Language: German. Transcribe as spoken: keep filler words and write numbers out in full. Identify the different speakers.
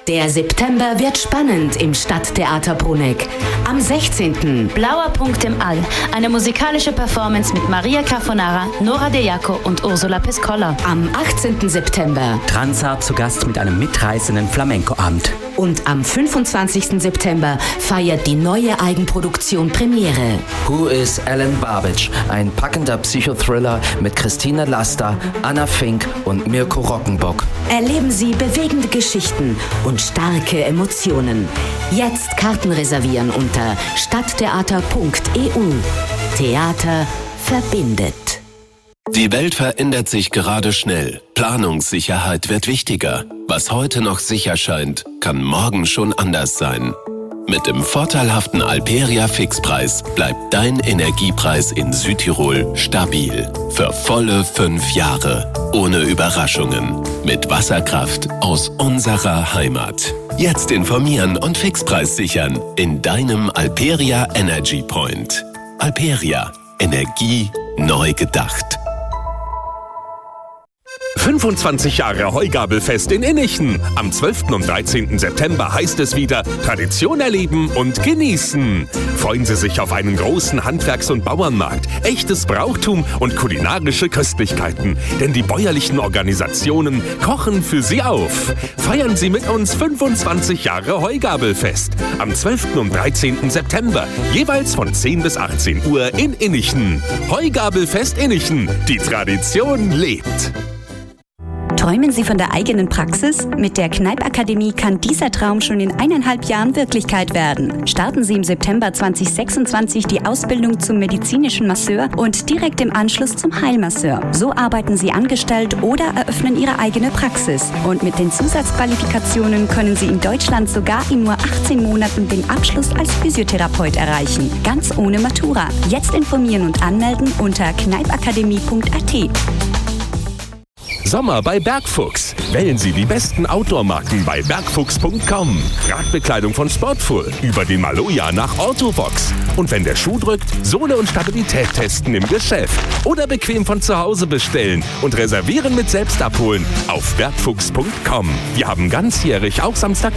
Speaker 1: Der September wird spannend im Stadttheater Bruneck. Am sechzehnten
Speaker 2: Blauer Punkt im All. Eine musikalische Performance mit Maria Carbonara, Nora De Jaco und Ursula Pescola.
Speaker 1: Am achtzehnten September
Speaker 3: Transart zu Gast mit einem mitreißenden Flamenco-Abend.
Speaker 1: Und am fünfundzwanzigsten September feiert die neue Eigenproduktion Premiere.
Speaker 4: Who is Alan Babic? Ein packender Psychothriller mit Christine Laster, Anna Fink und Mirko Rockenbock.
Speaker 1: Erleben Sie bewegende Geschichten und starke Emotionen. Jetzt Karten reservieren unter stadttheater punkt e u. Theater verbindet.
Speaker 5: Die Welt verändert sich gerade schnell. Planungssicherheit wird wichtiger. Was heute noch sicher scheint, kann morgen schon anders sein. Mit dem vorteilhaften Alperia Fixpreis bleibt dein Energiepreis in Südtirol stabil. Für volle fünf Jahre. Ohne Überraschungen. Mit Wasserkraft aus unserer Heimat. Jetzt informieren und Fixpreis sichern in deinem Alperia Energy Point. Alperia. Energie neu gedacht.
Speaker 6: fünfundzwanzig Jahre Heugabelfest in Innichen. Am zwölften und dreizehnten September heißt es wieder Tradition erleben und genießen. Freuen Sie sich auf einen großen Handwerks- und Bauernmarkt, echtes Brauchtum und kulinarische Köstlichkeiten. Denn die bäuerlichen Organisationen kochen für Sie auf. Feiern Sie mit uns fünfundzwanzig Jahre Heugabelfest. Am zwölften und dreizehnten September, jeweils von zehn bis achtzehn Uhr in Innichen. Heugabelfest Innichen. Die Tradition lebt.
Speaker 7: Träumen Sie von der eigenen Praxis? Mit der Kneipp-Akademie kann dieser Traum schon in eineinhalb Jahren Wirklichkeit werden. Starten Sie im September zweitausendsechsundzwanzig die Ausbildung zum medizinischen Masseur und direkt im Anschluss zum Heilmasseur. So arbeiten Sie angestellt oder eröffnen Ihre eigene Praxis. Und mit den Zusatzqualifikationen können Sie in Deutschland sogar in nur achtzehn Monaten den Abschluss als Physiotherapeut erreichen. Ganz ohne Matura. Jetzt informieren und anmelden unter kneippakademie punkt a t.
Speaker 6: Sommer bei Bergfuchs. Wählen Sie die besten Outdoor-Marken bei bergfuchs punkt com. Radbekleidung von Sportful über den Maloja nach Orthovox. Und wenn der Schuh drückt, Sohle und Stabilität testen im Geschäft. Oder bequem von zu Hause bestellen und reservieren mit Selbstabholen auf bergfuchs punkt com. Wir haben ganzjährig auch Samstag